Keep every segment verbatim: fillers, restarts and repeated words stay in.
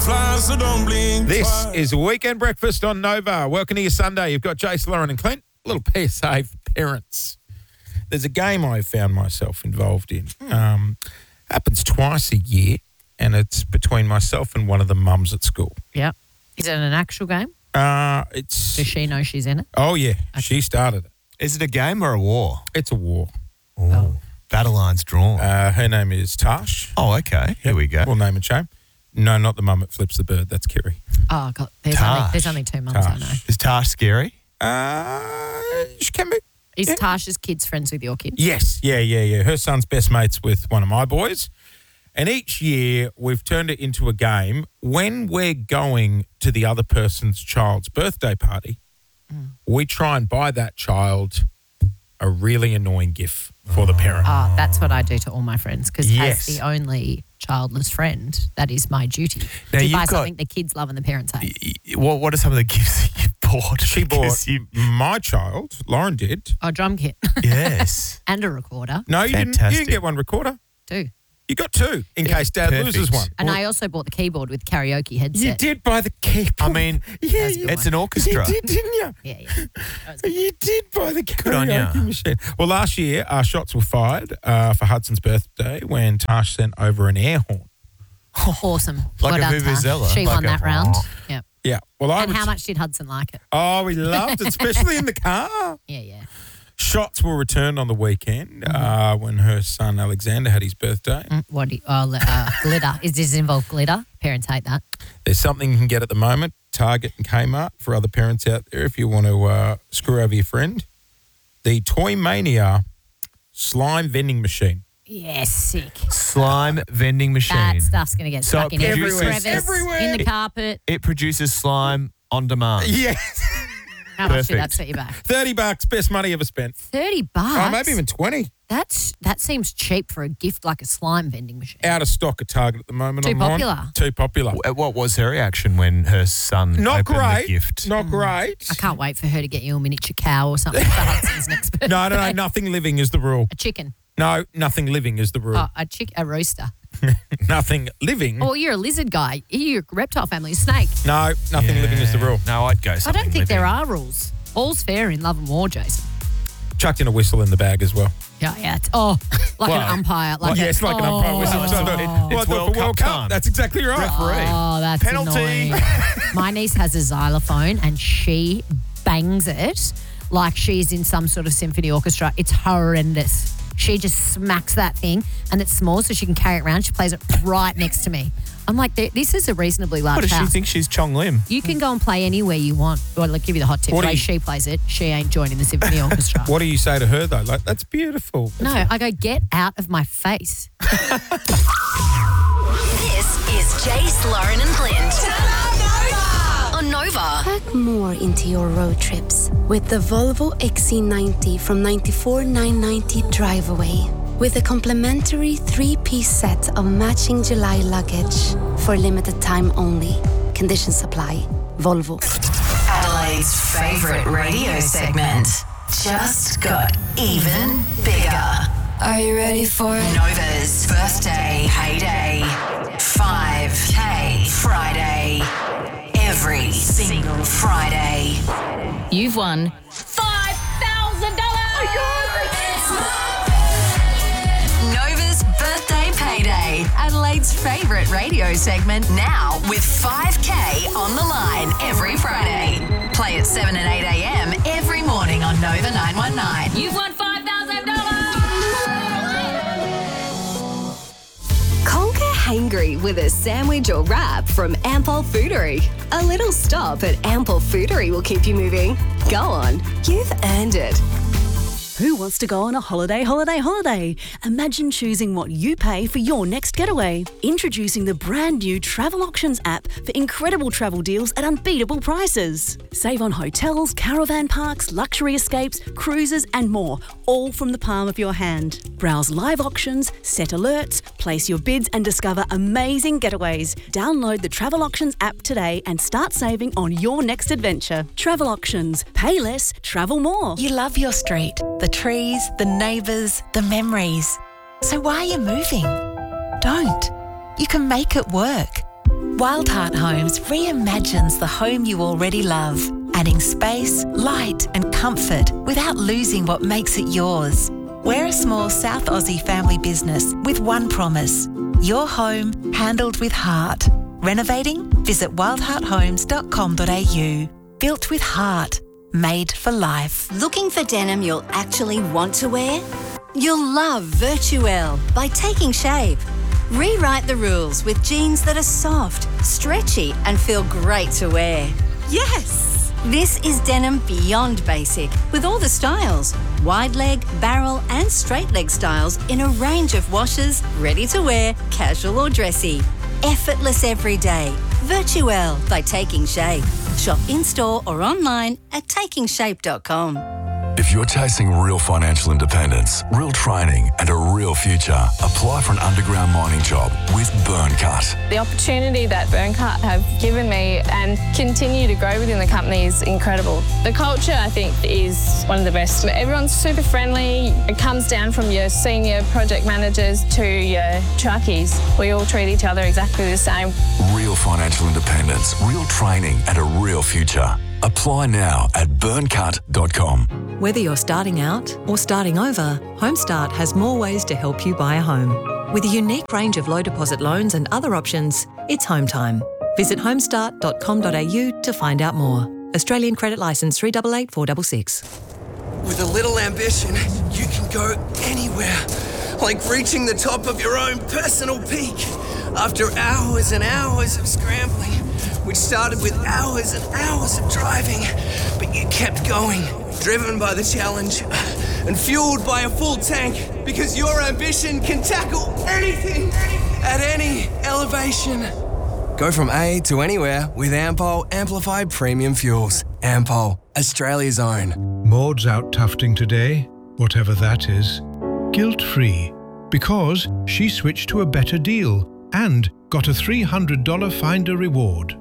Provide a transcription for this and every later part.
Fly, so don't blink This twice. is Weekend Breakfast on Nova. Welcome to your Sunday. You've got Jace, Lauren and Clint. A little P S A for parents. There's a game I found myself involved in. Mm. Um, happens twice a year, and it's between myself and one of the mums at school. Yep. Is it an actual game? Uh, it's Does she know she's in it? Oh, yeah. She started it. Is it a game or a war? It's a war. Oh. Battle lines drawn. Uh, her name is Tash. oh, okay. Here we go. Well, name and shame. No, not the mum that flips the bird. That's Kerry. Oh, God. There's, only, Tash. there's only two months, I know. Tash. Is Tash scary? Uh, she can be. Is Yeah. Tasha's kids friends with your kids? Yes, yeah, yeah, yeah. Her son's best mates with one of my boys. And each year we've turned it into a game. When we're going to the other person's child's birthday party, Mm. we try and buy that child a really annoying gift for the parent. Oh, that's what I do to all my friends because Yes. as the only childless friend, that is my duty. Now, to you've buy got- something the kids love and the parents hate. Y- y- What What are some of the gifts that you bought? She bought Because you- my child, Lauren did. Oh, drum kit yes. and a recorder. No, you didn't. You Fantastic. didn't get one recorder. Do. You got two in case Dad Perfect. loses one. And I also bought the keyboard with karaoke headset. You did buy the keyboard. I mean, yeah, That's a you, good it's an you orchestra. did, didn't you? Yeah, yeah. That was good. You did buy the on ya. karaoke machine. Well, last year, our shots were fired uh, for Hudson's birthday when Tash sent over an air horn. Awesome. Like well a done, Tash. vuvuzela. She Like won a- that round. Yeah. Yeah. Well, I And would- how much did Hudson like it? Oh, we loved it, especially in the car. Yeah, yeah. Shots were returned on the weekend uh, when her son Alexander had his birthday. Mm, What do you, oh, li- uh, glitter. Is this involved glitter? Parents hate that. There's something you can get at the moment, Target and Kmart, for other parents out there if you want to uh, screw over your friend. The Toy Mania slime vending machine. Yeah, sick. Slime vending machine. That stuff's going to get So stuck it in every produces- crevice, Everywhere. in the carpet. It produces slime on demand. Yes. How much did that Perfect. set you back? thirty bucks, best money ever spent. thirty bucks? Oh, maybe even twenty. That's, that seems cheap for a gift like a slime vending machine. Out of stock at Target at the moment. Too online. popular. Too popular. W- What was her reaction when her son Not opened great. the gift? Not great. I can't wait for her to get you a miniature cow or something for Hudson's next birthday. No, no, no. Nothing living is the rule. A chicken. No, nothing living is the rule. Oh, a chick, a rooster. Nothing living. Oh, you're a lizard guy. You're a reptile family, snake. No, nothing living is the rule. No, I'd go I something don't think living. there are rules. All's fair in love and war, Jason. Chucked in a whistle in the bag as well. Yeah, yeah. It's, oh, like Well, an umpire. Like Well, a, yes, like an oh, umpire whistle. it's So not- the- it- well, it's the- World for World Cup Cup. time. That's exactly right. Referee. Oh, that's Penalty. annoying. My niece has a xylophone and she bangs it like she's in some sort of symphony orchestra. It's horrendous. She just smacks that thing and it's small so she can carry it around. She plays it right next to me. I'm like, this is a reasonably large What does she house. think she's Chong Lim? You can go and play anywhere you want. Well, I'll give you the hot tip. What The do way you- she plays it, she ain't joining the symphony orchestra. What do you say to her, though? Like, that's beautiful. No, I go, get out of my face. This is Jace, Lauren, and Clint. On Nova. Pack more into your road trips with the Volvo X C ninety from ninety-four thousand nine hundred ninety Drive Away. With a complimentary three-piece set of matching July luggage for limited time only. Conditions apply. Volvo. Adelaide's favourite radio segment just got even bigger. Are you ready for it? Nova's birthday payday. five K Friday. Every single Friday. You've won five thousand dollars! Nova's birthday payday. Adelaide's favourite radio segment now with five K on the line every Friday. Play at seven and eight a.m. every morning on Nova nine one nine. You've won five thousand dollars! Conquer hangry with a sandwich or wrap from Ampol Foodery. A little stop at Ampol Foodery will keep you moving. Go on, you've earned it. Who wants to go on a holiday, holiday, holiday? Imagine choosing what you pay for your next getaway. Introducing the brand new Travel Auctions app for incredible travel deals at unbeatable prices. Save on hotels, caravan parks, luxury escapes, cruises and more, all from the palm of your hand. Browse live auctions, set alerts, place your bids and discover amazing getaways. Download the Travel Auctions app today and start saving on your next adventure. Travel Auctions. Pay less, travel more. You love your street, the trees, the neighbours, the memories. So why are you moving? Don't. You can make it work. Wildheart Homes reimagines the home you already love, adding space, light and comfort without losing what makes it yours. We're a small South Aussie family business with one promise: your home handled with heart. Renovating? Visit wildheart homes dot com dot a u. Built with heart. Made for life. Looking for denim you'll actually want to wear? You'll love Virtuelle by Taking Shape. Rewrite the rules with jeans that are soft, stretchy and feel great to wear. Yes! This is denim beyond basic with all the styles. Wide leg, barrel and straight leg styles in a range of washes, ready to wear, casual or dressy. Effortless every day. Virtuelle by Taking Shape. Shop in-store or online at taking shape dot com. If you're chasing real financial independence, real training and a real future, apply for an underground mining job with Burncut. The opportunity that Burncut have given me and continue to grow within the company is incredible. The culture, I think, is one of the best. Everyone's super friendly. It comes down from your senior project managers to your truckies. We all treat each other exactly the same. Real financial independence, real training and a real future. Apply now at burncut dot com. Whether you're starting out or starting over, Homestart has more ways to help you buy a home. With a unique range of low deposit loans and other options, it's home time. Visit homestart dot com dot a u to find out more. Australian credit licence three eight eight four six six. With a little ambition, you can go anywhere. Like reaching the top of your own personal peak. After hours and hours of scrambling, which started with hours and hours of driving, but you kept going, driven by the challenge and fueled by a full tank, because your ambition can tackle anything at any elevation. Go from A to anywhere with Ampol Amplified Premium Fuels. Ampol, Australia's own. Maud's out tufting today, whatever that is, guilt-free, because she switched to a better deal and got a three hundred dollars Finder reward.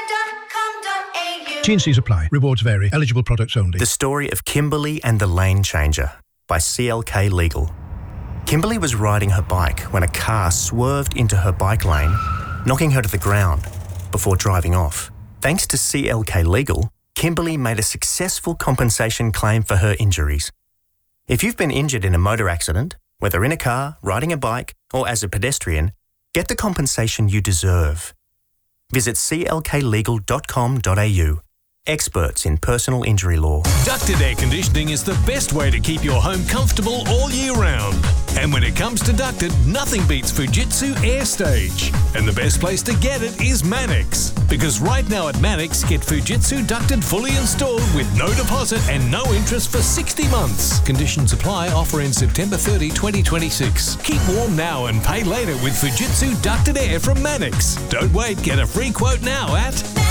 T and C's apply. Rewards vary. Eligible products only. The story of Kimberly and the Lane Changer by C L K Legal. Kimberly was riding her bike when a car swerved into her bike lane, knocking her to the ground before driving off. Thanks to C L K Legal, Kimberly made a successful compensation claim for her injuries. If you've been injured in a motor accident, whether in a car, riding a bike, or as a pedestrian, get the compensation you deserve. Visit c l k legal dot com dot a u. Experts in personal injury law. Ducted air conditioning is the best way to keep your home comfortable all year round. And when it comes to ducted, nothing beats Fujitsu Air Stage. And the best place to get it is Manix. Because right now at Manix, get Fujitsu ducted fully installed with no deposit and no interest for sixty months. Conditions apply. Offer ends September thirtieth, twenty twenty-six. Keep warm now and pay later with Fujitsu ducted air from Manix. Don't wait. Get a free quote now at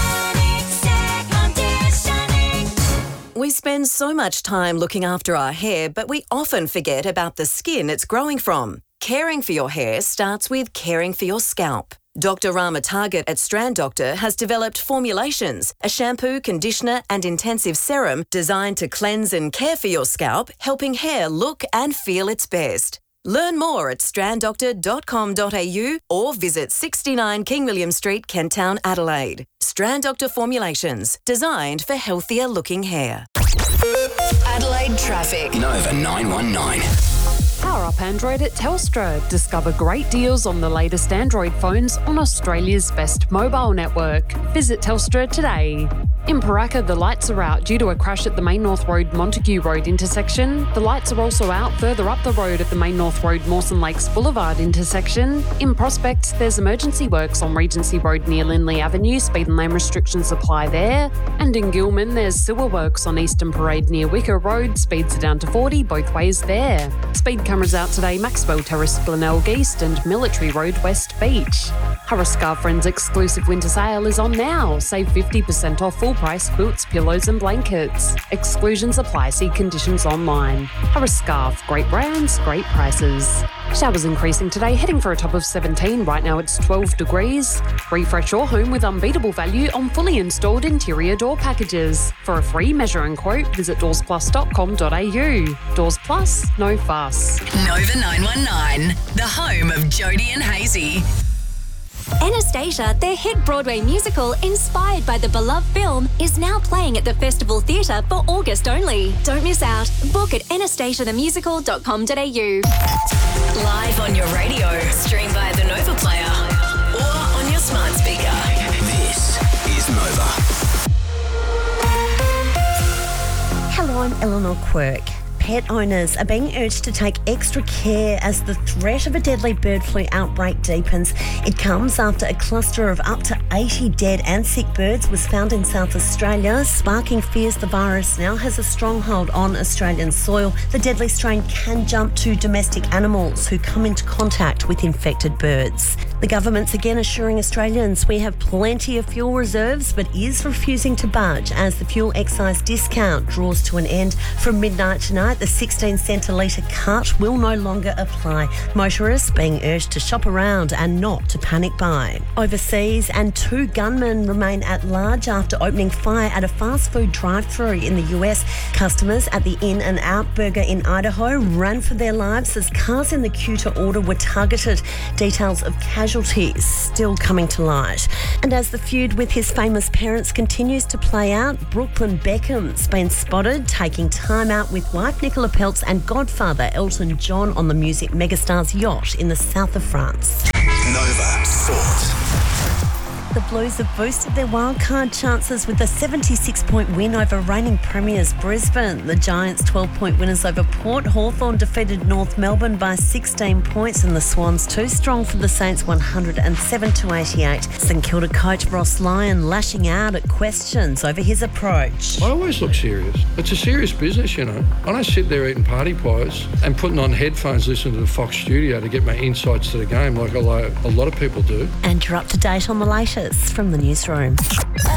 We spend so much time looking after our hair, but we often forget about the skin it's growing from. Caring for your hair starts with caring for your scalp. Doctor Rama Target at Strand Doctor has developed formulations, a shampoo, conditioner and intensive serum designed to cleanse and care for your scalp, helping hair look and feel its best. Learn more at strand doctor dot com dot a u or visit sixty-nine King William Street, Kent Town, Adelaide. Strand Doctor formulations, designed for healthier looking hair. Adelaide traffic. Nova nine one nine. Power up Android at Telstra. Discover great deals on the latest Android phones on Australia's best mobile network. Visit Telstra today. In Paraka, the lights are out due to a crash at the Main North Road Montague Road intersection. The lights are also out further up the road at the Main North Road Mawson Lakes Boulevard intersection. In Prospect, there's emergency works on Regency Road near Lindley Avenue. Speed and lane restrictions apply there. And in Gilman, there's sewer works on Eastern Parade near Wicker Road. Speeds are down to forty both ways there. Speed cameras out today, Maxwell Terrace, Glenelg East and Military Road West Beach. Harriscar Friends exclusive winter sale is on now. Save fifty percent off full price quilts, pillows and blankets. Exclusions apply. See conditions online. Harris Scarf. Great brands, great prices. Showers increasing today, heading for a top of seventeen. Right now it's twelve degrees. Refresh your home with unbeatable value on fully installed interior door packages. For a free measure and quote, visit doors plus dot com dot a u. Doors Plus, no fuss. Nova nine one nine, the home of Jody and Hazy. Anastasia, their hit Broadway musical inspired by the beloved film, is now playing at the Festival Theatre for August only. Don't miss out. Book at anastasia the musical dot com dot a u. Live on your radio, stream via the Nova Player or on your smart speaker. This is Nova. Hello, I'm Eleanor Quirk. Pet owners are being urged to take extra care as the threat of a deadly bird flu outbreak deepens. It comes after a cluster of up to eighty dead and sick birds was found in South Australia, sparking fears the virus now has a stronghold on Australian soil. The deadly strain can jump to domestic animals who come into contact with infected birds. The government's again assuring Australians we have plenty of fuel reserves, but is refusing to budge as the fuel excise discount draws to an end. From midnight tonight, the sixteen cent a litre cut will no longer apply. Motorists being urged to shop around and not to panic buy. Overseas, and two gunmen remain at large after opening fire at a fast food drive-thru in the U S. Customers at the In-N-Out Burger in Idaho ran for their lives as cars in the queue to order were targeted. Details of casualties still coming to light. And as the feud with his famous parents continues to play out, Brooklyn Beckham's been spotted taking time out with wife Nicola Peltz and godfather Elton John on the music megastar's yacht in the south of France. Nova Sport. The Blues have boosted their wildcard chances with a seventy-six point win over reigning premiers Brisbane. The Giants' twelve point winners over Port. Hawthorn defeated North Melbourne by sixteen points, and the Swans too strong for the Saints one hundred seven to eighty-eight. St Kilda coach Ross Lyon lashing out at questions over his approach. I always look serious. It's a serious business, you know. I don't sit there eating party pies and putting on headphones listening to the Fox studio to get my insights to the game like a lot of people do. And you're up to date on the latest from the newsroom.